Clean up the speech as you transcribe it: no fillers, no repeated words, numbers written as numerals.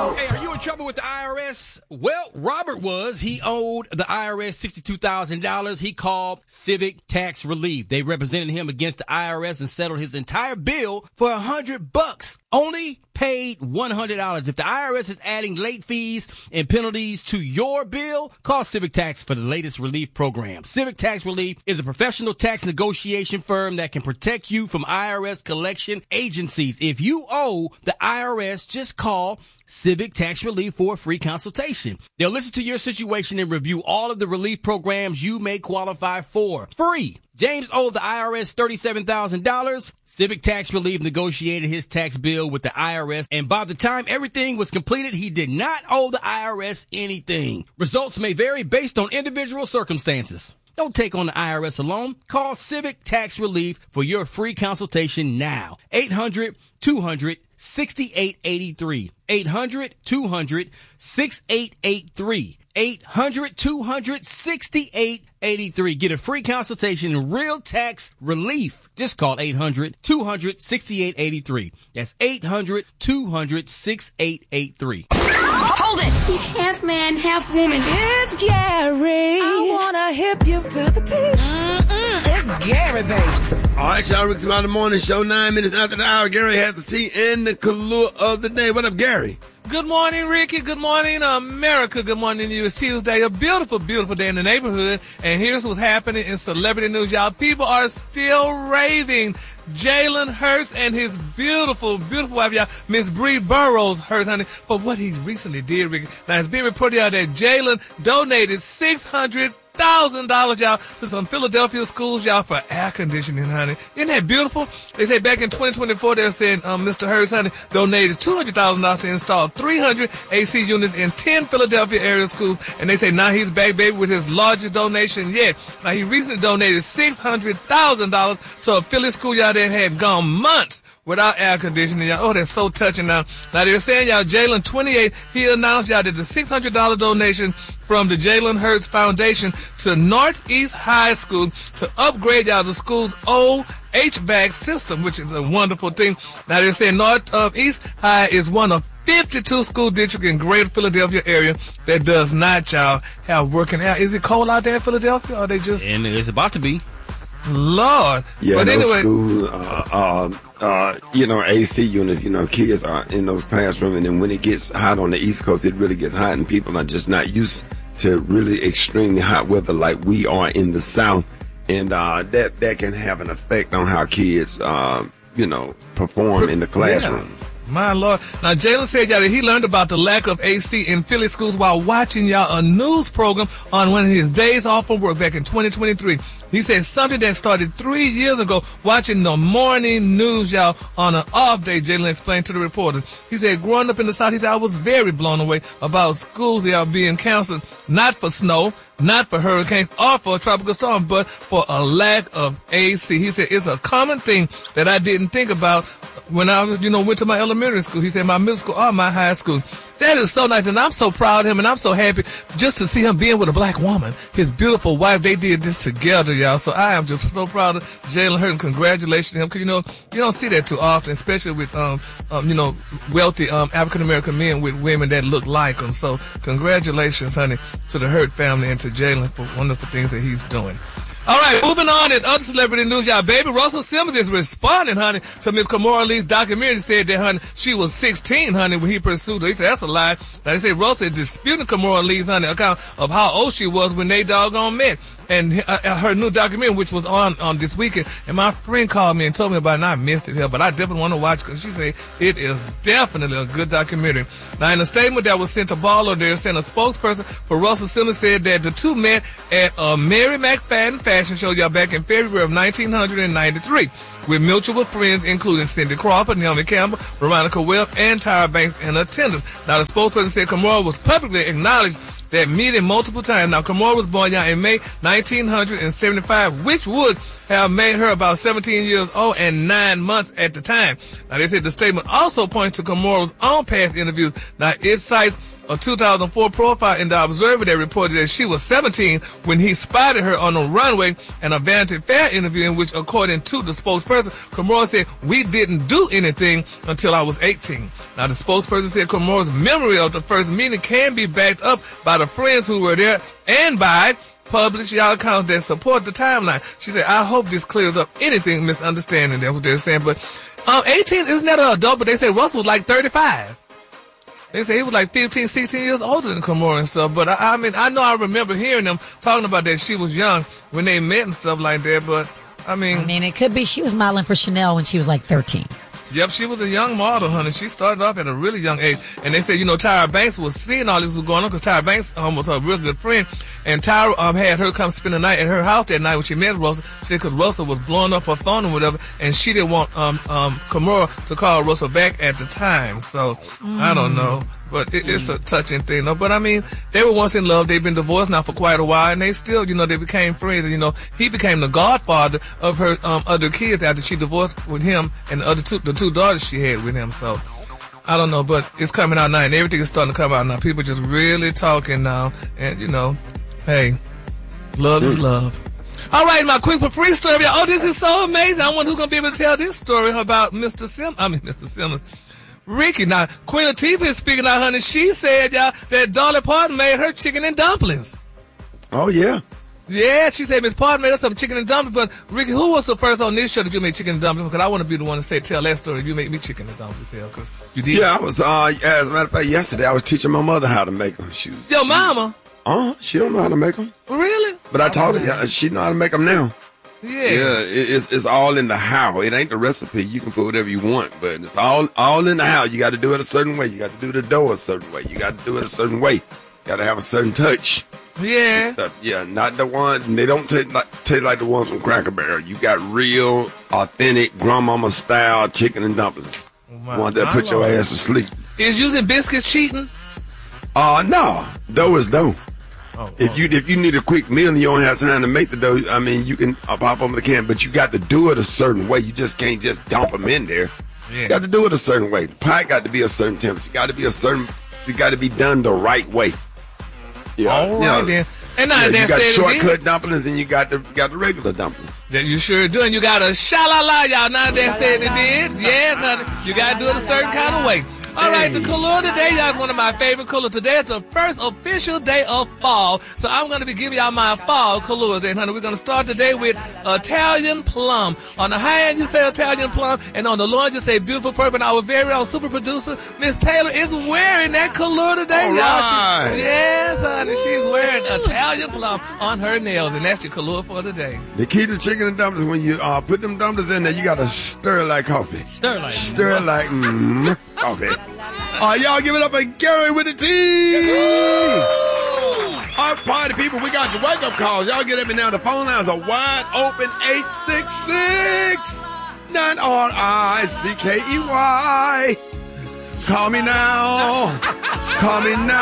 Hey, are you in trouble with the IRS? Well, Robert was. He owed the IRS $62,000. He called Civic Tax Relief. They represented him against the IRS and settled his entire bill for $100. Only paid $100. If the IRS is adding late fees and penalties to your bill, call Civic Tax for the latest relief program. Civic Tax Relief is a professional tax negotiation firm that can protect you from IRS collection agencies. If you owe the IRS, just call Civic Tax Relief for a free consultation. They'll listen to your situation and review all of the relief programs you may qualify for. Free. James owed the IRS $37,000. Civic Tax Relief negotiated his tax bill with the IRS, and by the time everything was completed, he did not owe the IRS anything. Results may vary based on individual circumstances. Don't take on the IRS alone. Call Civic Tax Relief for your free consultation now. 800-200-6883. 800-200-6883. 800-200-6883. Get a free consultation in real tax relief. Just call 800-200-6883. That's 800-200-6883. Hold it! He's half man, half woman. It's Gary. I wanna hip you to the teeth. It's Gary, baby. All right, y'all. Rick's Around the Morning Show, 9 minutes after the hour. Gary has the tea and the Kahlua of the day. What up, Gary? Good morning, Ricky. Good morning, America. Good morning to you. It's Tuesday, a beautiful, beautiful day in the neighborhood. And here's what's happening in celebrity news, y'all. People are still raving. Jalen Hurts and his beautiful, beautiful wife, y'all, Miss Bree Burrows Hurts, honey, for what he recently did, Ricky. Now, it's being reported, y'all, that Jalen donated $600,000, y'all, to some Philadelphia schools, y'all, for air conditioning, honey. Isn't that beautiful? They say back in 2024, they were saying Mr. Hurts, honey, donated $200,000 to install 300 AC units in 10 Philadelphia area schools. And they say now he's back, baby, with his largest donation yet. Now, he recently donated $600,000 to a Philly school, y'all, that had gone months without air conditioning, y'all. Oh, that's so touching now. Now, they're saying, y'all, Jalen, 28, he announced, y'all, that the $600 donation from the Jalen Hurts Foundation to Northeast High School to upgrade, y'all, the school's old HVAC system, which is a wonderful thing. Now, they're saying Northeast High is one of 52 school districts in greater Philadelphia area that does not, y'all, have working air. Is it cold out there in Philadelphia, or they just... And it's about to be. Lord. Yeah, but those anyway, schools, AC units, kids are in those classrooms, and then when it gets hot on the East Coast, it really gets hot, and people are just not used to really extremely hot weather like we are in the South, and that can have an effect on how kids, perform in the classroom. Yeah. My Lord. Now, Jalen said, y'all, that he learned about the lack of AC in Philly schools while watching, y'all, a news program on one of his days off from work back in 2023. He said something that started 3 years ago, watching the morning news, y'all, on an off day, Jalen explained to the reporters. He said, growing up in the South, he said, I was very blown away about schools, y'all, being canceled, not for snow, not for hurricanes or for a tropical storm, but for a lack of AC. He said, it's a common thing that I didn't think about when I was, went to my elementary school. He said my middle school or my high school. That is so nice, and I'm so proud of him, and I'm so happy just to see him being with a black woman, his beautiful wife. They did this together, y'all. So I am just so proud of Jalen Hurts. Congratulations to him, because you don't see that too often, especially with wealthy African American men with women that look like them. So congratulations, honey, to the Hurt family and to Jalen for wonderful things that he's doing. All right, moving on in other celebrity news, y'all. Baby Russell Simmons is responding, honey, to Miss Kimora Lee's documentary. Said that, honey, she was 16, honey, when he pursued her. He said that's a lie. Now, they say Russell is disputing Kimora Lee's, honey, account of how old she was when they doggone met. And her new documentary, which was on this weekend, and my friend called me and told me about it, and I missed it here, but I definitely want to watch it, because she said it is definitely a good documentary. Now, in a statement that was sent to Baller, they're saying a spokesperson for Russell Simmons said that the two met at a Mary McFadden fashion show, y'all, back in February of 1993. With mutual friends, including Cindy Crawford, Naomi Campbell, Veronica Webb, and Tyra Banks in attendance. Now, the spokesperson said Kimora was publicly acknowledged that meeting multiple times. Now, Kimora was born, y'all, in May 1975, which would have made her about 17 years old and 9 months at the time. Now, they said the statement also points to Kamora's own past interviews. Now, it cites a 2004 profile in The Observer that reported that she was 17 when he spotted her on a runway and a Vanity Fair interview in which, according to the spokesperson, Kamora said, "We didn't do anything until I was 18. Now, the spokesperson said Kamora's memory of the first meeting can be backed up by the friends who were there and by published accounts that support the timeline. She said, "I hope this clears up anything misunderstanding." That's what they're saying. But 18 isn't that an adult? But they said Russell was like 35. They say he was like 15, 16 years older than Kamora and stuff. But I mean, I know I remember hearing them talking about that she was young when they met and stuff like that. But I mean, it could be she was modeling for Chanel when she was like 13. Yep, she was a young model, honey. She started off at a really young age. And they said, Tyra Banks was seeing all this was going on because Tyra Banks was her real good friend. And Tyra had her come spend the night at her house that night when she met Russell. She said because Russell was blowing up her phone or whatever, and she didn't want Kamora to call Russell back at the time. So, I don't know. But it's a touching thing, though. But I mean, they were once in love. They've been divorced now for quite a while, and they still, they became friends. And, he became the godfather of her other kids after she divorced with him and the two daughters she had with him. So I don't know, but it's coming out now, and everything is starting to come out now. People just really talking now, and hey, love is love. All right, my quick for free story. Oh, this is so amazing! I wonder who's gonna be able to tell this story about Mr. Simmons. Ricky. Now, Queen Latifah is speaking out, honey. She said, y'all, that Dolly Parton made her chicken and dumplings. Oh, yeah. Yeah, she said Miss Parton made her some chicken and dumplings. But, Ricky, who was the first on this show that you made chicken and dumplings? Because I want to be the one to tell that story. You made me chicken and dumplings, because you did. Yeah, I was, as a matter of fact, yesterday I was teaching my mother how to make them. Your mama? She don't know how to make them. Really? But I taught her, she know how to make them now. Yeah, it's all in the how. It ain't the recipe. You can put whatever you want, but it's all in the how. You got to do it a certain way. You got to do the dough a certain way. You got to do it a certain way. You got to have a certain touch. Yeah. Stuff. Yeah, not the one. They don't taste like the ones from Cracker Barrel. You got real, authentic grandmama style chicken and dumplings. One that put your ass to sleep. Is using biscuits cheating? No. Dough is dough. Oh, if you need a quick meal and you don't have time to make the dough, I mean, you can pop them in the can, but you got to do it a certain way. You just can't just dump them in there. Yeah. You got to do it a certain way. The pie got to be a certain temperature. You got to be done the right way. Yeah. All right, then. And now you got said shortcut dumplings and you got the regular dumplings. Yeah, you sure do. And you got a sha-la-la, y'all. Now that said it did. Yes, honey. You got to do it a certain kind of way. All right, the color today, y'all, is one of my favorite colors. Today is the first official day of fall, so I'm going to be giving y'all my fall colors. And, honey, we're going to start today with Italian plum. On the high end, you say Italian plum, and on the low end, you say beautiful purple. And our very own super producer, Miss Taylor, is wearing that color today, all y'all. right. Yes, honey, she's wearing Italian plum on her nails, and that's your color for today. The key to chicken and dumplings, when you put them dumplings in there, you got to stir like coffee. Stir like coffee. All right, y'all give it up for Gary with the T. All right, party people, we got your wake-up calls. Y'all get at me now. The phone lines are wide open. 866-9RICKEY. Call me now. Call me now.